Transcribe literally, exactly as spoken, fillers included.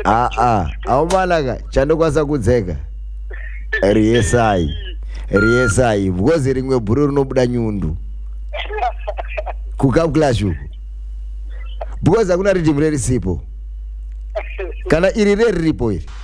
Ah ah, aumalaka chandokwanisa kudzeka. Riesai. Riesai, because rimwe bhuru rinobuda nyundu. Kukabklash uku. Because hakuna ridhimu rerisipo. Kana iri reripo iri.